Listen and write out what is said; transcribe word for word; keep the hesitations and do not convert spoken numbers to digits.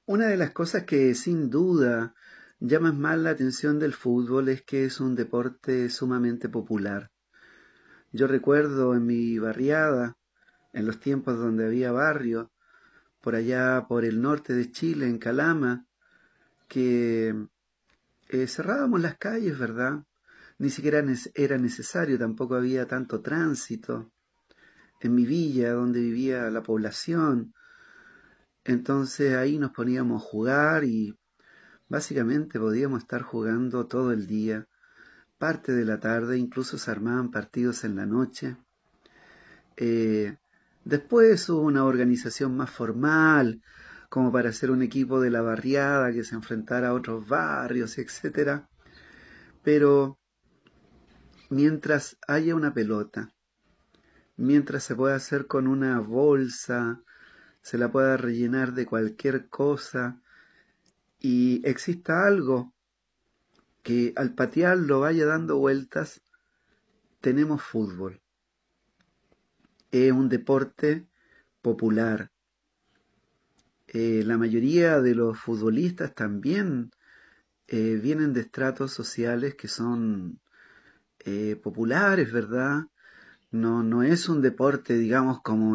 Una de las cosas que sin duda llaman más la atención del fútbol es que es un deporte sumamente popular. Yo recuerdo en mi barriada, en los tiempos donde había barrio, por allá por el norte de Chile, en Calama, que eh, cerrábamos las calles, ¿verdad? Ni siquiera nes- era necesario, tampoco había tanto tránsito en mi villa donde vivía la población. Entonces ahí nos poníamos a jugar y básicamente podíamos estar jugando todo el día, parte de la tarde, incluso se armaban partidos en la noche. Eh, Después hubo una organización más formal, como para hacer un equipo de la barriada que se enfrentara a otros barrios, etcétera. Pero mientras haya una pelota, mientras se pueda hacer con una bolsa, se la pueda rellenar de cualquier cosa y exista algo que al patearlo vaya dando vueltas, tenemos fútbol. Es un deporte popular. Eh, la mayoría de los futbolistas también eh, vienen de estratos sociales que son eh, populares, ¿verdad? No, no es un deporte, digamos, como